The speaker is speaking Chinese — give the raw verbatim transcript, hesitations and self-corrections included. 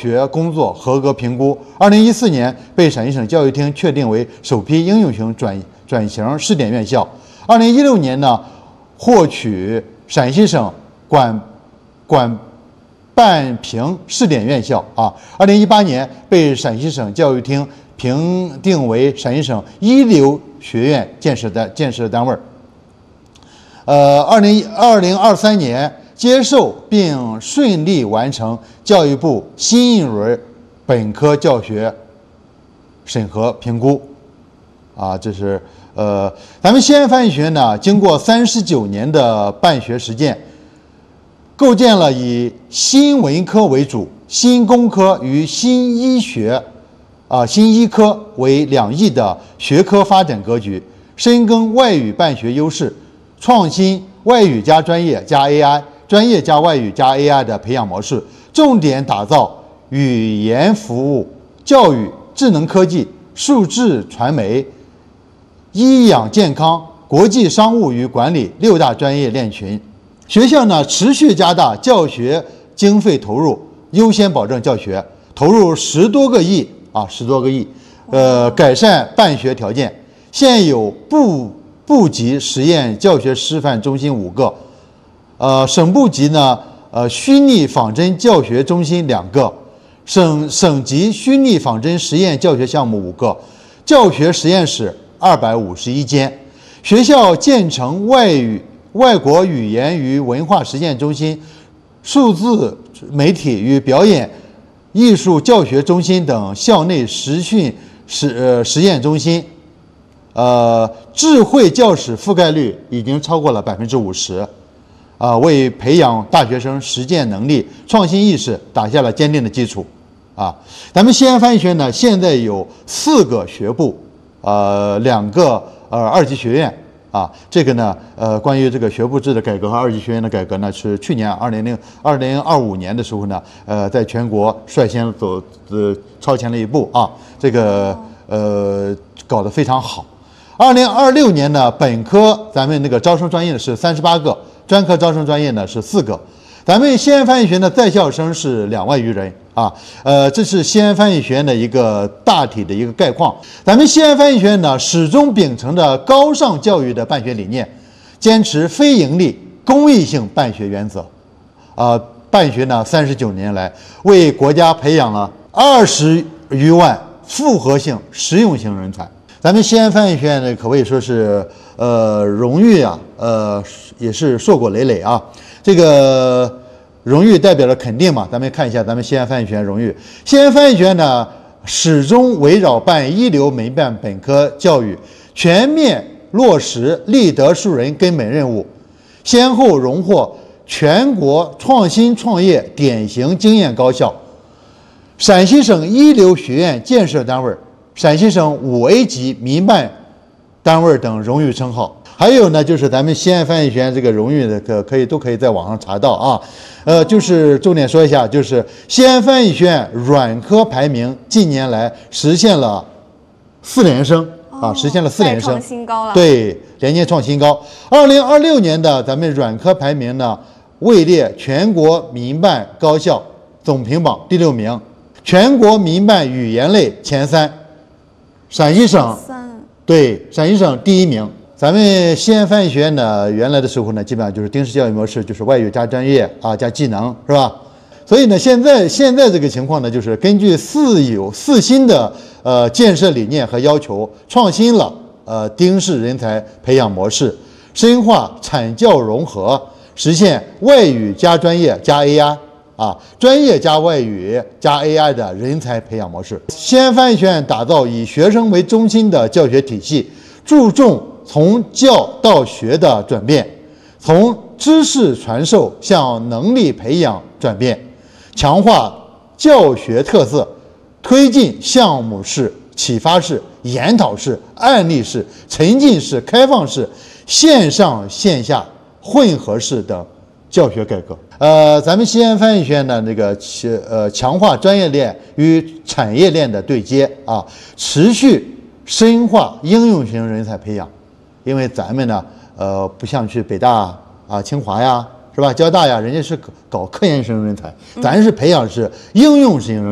学工作合格评估，二零一四年被陕西省教育厅确定为首批应用型转转型试点院校。二零一六年呢，获取陕西省管管办评试点院校啊。二零一八年被陕西省教育厅评定为陕西省一流学院建设单建设单位。呃，二零二零二三年接受并顺利完成教育部新一轮本科教学审核评估，啊，这是呃，咱们西安翻译学院呢，经过三十九年的办学实践，构建了以新文科为主、新工科与新医学啊、新医科为两翼的学科发展格局，深耕外语办学优势，创新外语加专业加 A I、专业加外语加 A I 的培养模式，重点打造语言服务、教育、智能科技、数字传媒、医养健康、国际商务与管理六大专业链群。学校呢，持续加大教学经费投入，优先保证教学，投入十多个亿啊，十多个亿，呃，改善办学条件。现有部部级实验教学示范中心五个，呃，省部级呢，呃，虚拟仿真教学中心两个，省省级虚拟仿真实验教学项目五个，教学实验室二百五十一间。学校建成外语外国语言与文化实践中心、数字媒体与表演艺术教学中心等校内实训实呃实验中心。呃，智慧教室覆盖率已经超过了百分之五十，啊，为培养大学生实践能力、创新意识打下了坚定的基础。啊，咱们西安翻译学院呢，现在有四个学部，呃，两个呃二级学院。啊，这个呢，呃，关于这个学部制的改革和二级学院的改革呢，是去年二零零二零二五年的时候呢，呃，在全国率先走呃超前了一步啊，这个呃搞得非常好。二零二六年呢，本科咱们那个招生专业呢是三十八个，专科招生专业呢是四个。咱们西安翻译学院的在校生是两万余人啊，呃，这是西安翻译学院的一个大体的一个概况。咱们西安翻译学院呢，始终秉承着高尚教育的办学理念，坚持非盈利、公益性办学原则，啊，办学呢三十九年来，为国家培养了二十余万复合性、实用型人才。咱们西安翻译学院呢，可谓说是呃荣誉啊，呃也是硕果累累啊。这个荣誉代表了肯定嘛，咱们看一下咱们西安翻译学院荣誉。西安翻译学院呢，始终围绕办一流民办本科教育，全面落实立德树人根本任务，先后荣获全国创新创业典型经验高校、陕西省一流学院建设单位、陕西省五 A 级民办单位等荣誉称号。还有呢，就是咱们西安翻译学院这个荣誉的可可以都可以在网上查到啊。呃，就是重点说一下，就是西安翻译学院软科排名近年来实现了四连升啊，实现了四连升， 创新高了。 对，连年创新高。二零二六年的咱们软科排名呢，位列全国民办高校总评榜第六名，全国民办语言类前三，陕西省对陕西省第一名。咱们西安翻译学院呢，原来的时候呢，基本上就是丁式教育模式，就是外语加专业啊，加技能，是吧？所以呢，现在现在这个情况呢，就是根据四有四新的呃建设理念和要求，创新了呃丁式人才培养模式，深化产教融合，实现外语加专业加 A I 啊，专业加外语加 A I 的人才培养模式。西安翻译学院打造以学生为中心的教学体系，注重从教到学的转变，从知识传授向能力培养转变，强化教学特色，推进项目式、启发式、研讨式、案例式、沉浸式、开放式、线上线下混合式等教学改革。呃，咱们西安翻译学院的那个呃强化专业链与产业链的对接啊，持续深化应用型人才培养。因为咱们呢，呃，不像去北大啊、清华呀，是吧？交大呀，人家是搞科研型人才，咱是培养是应用型人才。